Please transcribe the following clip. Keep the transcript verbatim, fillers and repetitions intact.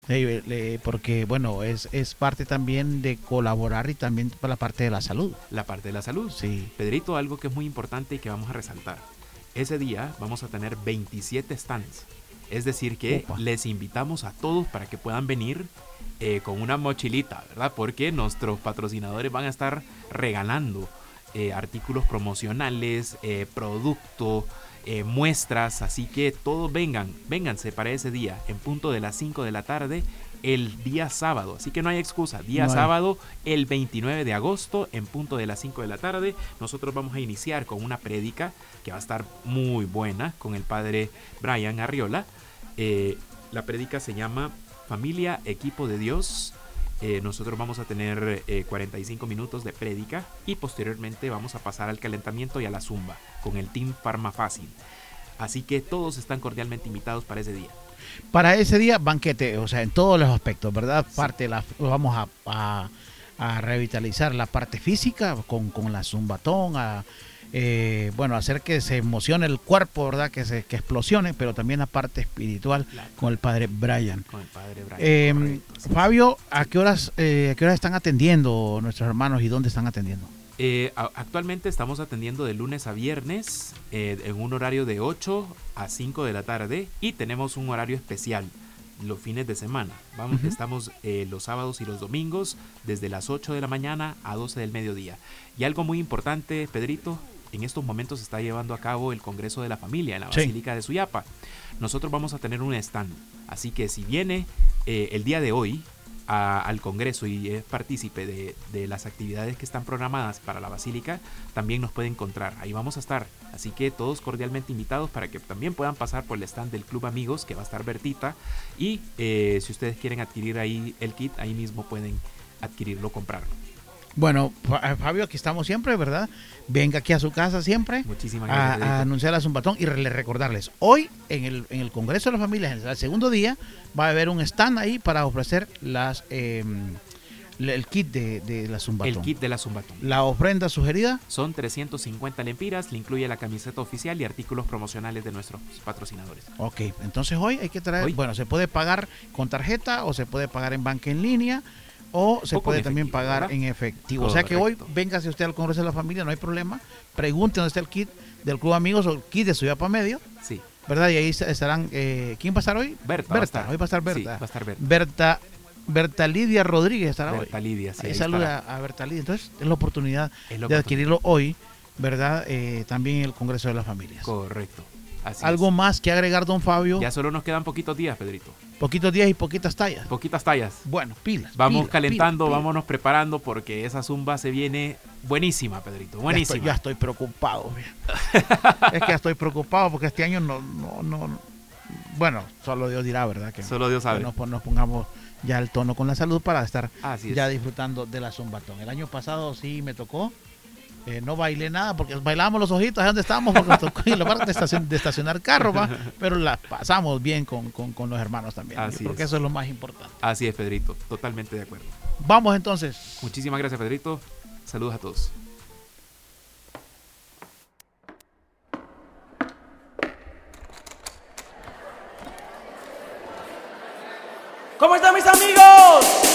Eh, le- porque bueno, es, es parte también de colaborar y también para la parte de la salud. La parte de la salud. Sí. Pedrito, algo que es muy importante y que vamos a resaltar. Ese día vamos a tener veintisiete stands. Es decir que Opa. les invitamos a todos para que puedan venir eh, con una mochilita, ¿verdad? Porque nuestros patrocinadores van a estar regalando eh, artículos promocionales, eh, productos, eh, muestras. Así que todos vengan, vénganse para ese día en punto de las cinco de la tarde el día sábado. Así que no hay excusa. Día No hay. sábado, el veintinueve de agosto, en punto de las cinco de la tarde. Nosotros vamos a iniciar con una prédica que va a estar muy buena con el padre Brian Arriola. Eh, la prédica se llama Familia, Equipo de Dios. Eh, nosotros vamos a tener eh, cuarenta y cinco minutos de prédica y posteriormente vamos a pasar al calentamiento y a la zumba con el Team Farma Fácil. Así que todos están cordialmente invitados para ese día. Para ese día, banquete, o sea, en todos los aspectos, ¿verdad? Sí. Parte de la, vamos a, a, a revitalizar la parte física con, con la zumbatón, a eh, bueno, hacer que se emocione el cuerpo, ¿verdad? Que se que explosione, pero también la parte espiritual Claro. con el padre Brian. Con el padre Brian. Eh, correcto, así es. Fabio, ¿a qué horas eh, a qué horas están atendiendo nuestros hermanos y dónde están atendiendo? Eh, a- actualmente estamos atendiendo de lunes a viernes eh, en un horario de ocho a cinco de la tarde y tenemos un horario especial los fines de semana. Vamos, Ujú. Estamos eh, los sábados y los domingos desde las ocho de la mañana a doce del mediodía. Y algo muy importante, Pedrito, en estos momentos se está llevando a cabo el Congreso de la Familia en la Sí. Basílica de Suyapa. Nosotros vamos a tener un stand, así que si viene eh, el día de hoy a- al Congreso y es partícipe de, de las actividades que están programadas para la Basílica, también nos puede encontrar. Ahí vamos a estar. Así que todos cordialmente invitados para que también puedan pasar por el stand del Club Amigos, que va a estar Bertita. Y eh, si ustedes quieren adquirir ahí el kit, ahí mismo pueden adquirirlo, comprarlo. Bueno, Fa- Fabio, aquí estamos siempre, ¿verdad? Venga aquí a su casa siempre Muchísimas a, gracias, a Pedrito. anunciar a Zumbatón y re- recordarles, hoy en el, en el Congreso de las Familias, en el segundo día, va a haber un stand ahí para ofrecer las eh, el kit de, de la Zumbatón. El kit de la Zumbatón. La ofrenda sugerida, Son trescientos cincuenta lempiras, le incluye la camiseta oficial y artículos promocionales de nuestros patrocinadores. ok, entonces hoy hay que traer, Hoy. bueno, se puede pagar con tarjeta o se puede pagar en banca en línea o se O con puede también efectivo, pagar ¿verdad? en efectivo. O sea que hoy, Correcto. véngase usted al Congreso de la Familia, no hay problema, pregunte dónde está el kit del Club Amigos o el kit de Suyapa Medio, Sí. ¿verdad? Y ahí estarán, eh, ¿quién va a estar hoy? Berta. va a Berta, estar. hoy va a estar Sí, Berta. va a estar Berta. Berta, Berta Lidia Rodríguez estará Berta hoy. Lidia, sí, ahí ahí saluda estará. a Berta Lidia. Entonces, es la oportunidad Es la de oportunidad. adquirirlo hoy, ¿verdad? Eh, también en el Congreso de las Familias. Correcto. Así Algo es. más que agregar, don Fabio. Ya solo nos quedan poquitos días, Pedrito. Poquitos días y poquitas tallas. Poquitas tallas. Bueno, pilas. Vamos pilas, calentando, pilas, pilas. vámonos preparando porque esa zumba se viene buenísima, Pedrito. Ya Buenísima. estoy, ya estoy preocupado. mira. Es que ya estoy preocupado porque este año no, no, no. Bueno, solo Dios dirá, ¿verdad? Que, Solo Dios que sabe. nos, pon- nos pongamos ya el tono con la salud para estar Así es. ya disfrutando de la zumbatón. El año pasado sí me tocó. eh, no bailé nada porque bailábamos los ojitos ahí donde estábamos porque nos tocó en la parte de, estacion- de estacionar carro, ¿va? Pero la pasamos bien con, con- con los hermanos también. Así Yo creo que es. eso es lo más importante. Así es, Pedrito. Totalmente de acuerdo. Vamos entonces. Muchísimas gracias, Pedrito. Saludos a todos. ¿Cómo están mis amigos?